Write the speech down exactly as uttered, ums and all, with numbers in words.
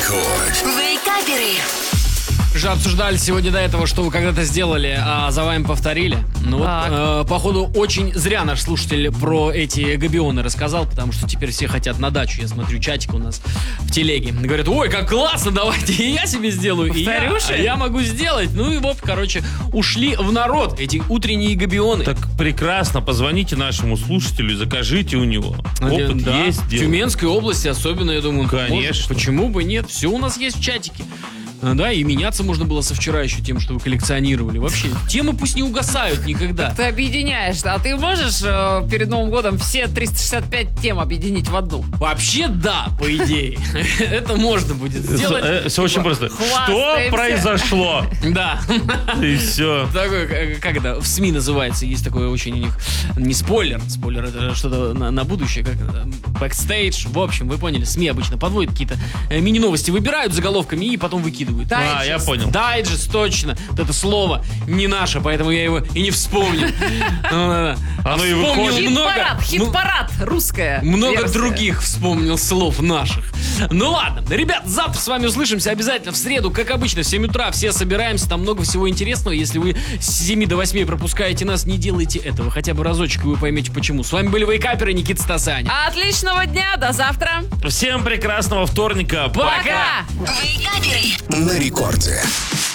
Рекорд. Вейкаперы. Же обсуждали сегодня до этого, что вы когда-то сделали, а за вами повторили. Ну вот, э, походу, очень зря наш слушатель про эти габионы рассказал, потому что теперь все хотят на дачу. Я смотрю, чатик у нас в телеге. Говорят, ой, как классно, давайте и я себе сделаю, и я, а я могу сделать. Ну и вот, короче, ушли в народ эти утренние габионы. Так прекрасно, позвоните нашему слушателю и закажите у него. Опыт Да. есть. В дело. Тюменской области особенно, я думаю, Конечно. может, почему бы нет? Все у нас есть в чатике. Да, и меняться можно было со вчера еще тем, что вы коллекционировали. Вообще, темы пусть не угасают никогда. Ты объединяешь, а ты можешь э, перед Новым годом все триста шестьдесят пять тем объединить в одну? Вообще, да, по идее. Это можно будет сделать. Все очень просто. Что хвастаемся. произошло? Да. И все. Такой, как- как это, в СМИ называется, есть такое очень у них, не спойлер, спойлер, это что-то на, на будущее, как это, бэкстейдж, в общем, вы поняли, СМИ обычно подводят какие-то э, мини-новости, выбирают заголовками и потом выкидывают. А, я понял. Дайджест, точно. Вот это слово не наше, поэтому я его и не вспомнил. Ну, да, да. А Оно и вспомнил выходит. много, Хит-парад, хит-парад, русская много версия. других вспомнил слов наших. Ну ладно, ребят, завтра с вами услышимся обязательно в среду, как обычно, в семь утра. Все собираемся, там много всего интересного. Если вы с семи до восьми пропускаете нас, не делайте этого. Хотя бы разочек, и вы поймете почему. С вами были Вейкаперы, Никита, Стас и Аня. Отличного дня, до завтра. Всем прекрасного вторника. Пока! Вейкаперы. На рекорде.